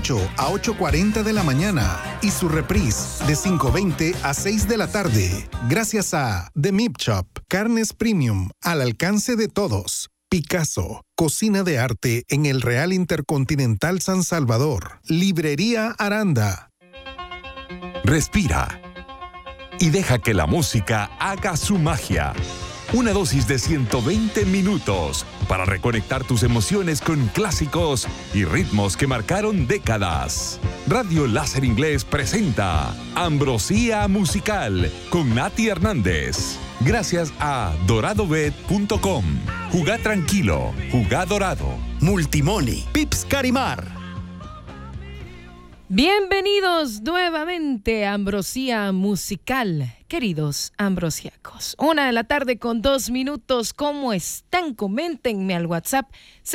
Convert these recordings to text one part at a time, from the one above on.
8 a 8:40 de la mañana y su reprise de 5:20 a 6 de la tarde. Gracias a The Meat Shop, carnes premium al alcance de todos. Picasso, cocina de arte en el Real Intercontinental San Salvador. Librería Aranda. Respira y deja que la música haga su magia. Una dosis de 120 minutos para reconectar tus emociones con clásicos y ritmos que marcaron décadas. Radio Láser Inglés presenta Ambrosía Musical con Nati Hernández. Gracias a doradobet.com. Jugá tranquilo, jugá dorado. Multimoney, Pips Carimar. Bienvenidos nuevamente a Ambrosía Musical, queridos ambrosiacos. 1:00 p.m. ¿Cómo están? Coméntenme al WhatsApp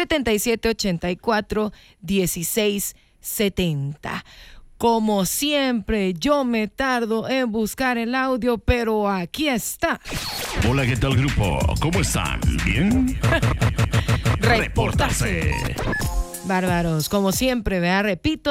7784-1670. Como siempre, yo me tardo en buscar el audio, pero aquí está. Hola, ¿qué tal, grupo? ¿Cómo están? ¿Bien? Reportarse. Bárbaros, como siempre, repito,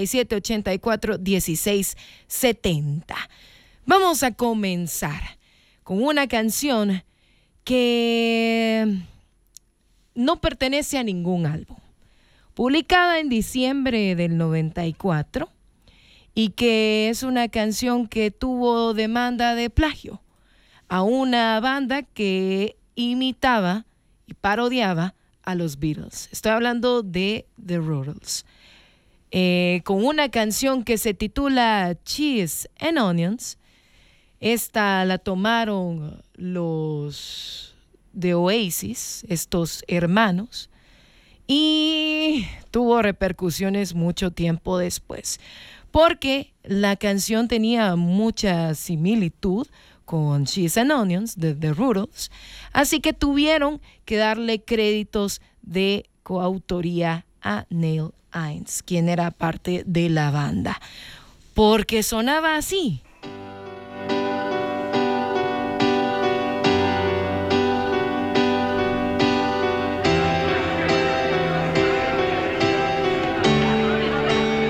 7784-1670. Vamos a comenzar con una canción que no pertenece a ningún álbum. Publicada en diciembre del 94 y que es una canción que tuvo demanda de plagio a una banda que imitaba y parodiaba a los Beatles. Estoy hablando de The Rurals. Con una canción que se titula Cheese and Onions. Esta la tomaron los de Oasis, estos hermanos, y tuvo repercusiones mucho tiempo después, porque la canción tenía mucha similitud con Cheese and Onions de The Rurals, así que tuvieron que darle créditos de coautoría a Neil Hines, quien era parte de la banda, porque sonaba así.